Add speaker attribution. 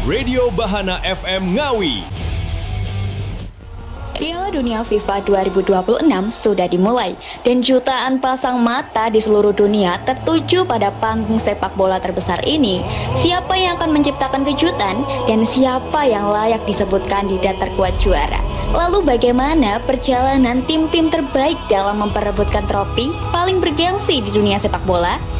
Speaker 1: Radio Bahana FM Ngawi.
Speaker 2: Piala Dunia FIFA 2026 sudah dimulai dan jutaan pasang mata di seluruh dunia tertuju pada panggung sepak bola terbesar ini. Siapa yang akan menciptakan kejutan dan siapa yang layak disebut kandidat terkuat juara? Lalu bagaimana perjalanan tim-tim terbaik dalam memperebutkan trofi paling bergengsi di dunia sepak bola?